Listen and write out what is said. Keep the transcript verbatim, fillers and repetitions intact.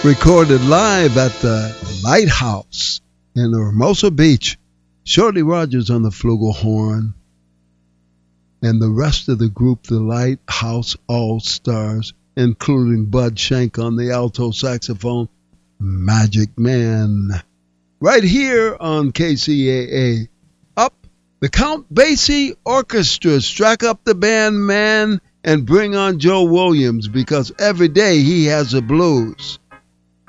Recorded live at the Lighthouse in Hermosa Beach. Shorty Rogers on the flugelhorn. And the rest of the group, the Lighthouse All-Stars, including Bud Shank on the alto saxophone. Magic Man. Right here on K C A A. Up, the Count Basie Orchestra. Strike up the band, man, and bring on Joe Williams, because every day he has a blues.